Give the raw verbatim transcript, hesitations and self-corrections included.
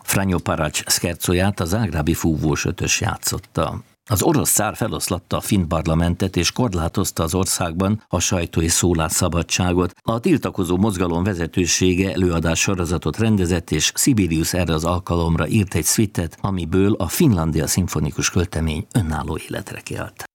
Franjo Paracs szkercóját a zágrábi fúvós ötös játszotta. Az orosz cár feloszlatta a finn parlamentet és korlátozta az országban a sajtó és szólásszabadságot. A tiltakozó mozgalom vezetősége előadás sorozatot rendezett, és Sibelius erre az alkalomra írt egy szvittet, amiből a Finlandia szimfonikus költemény önálló életre kelt.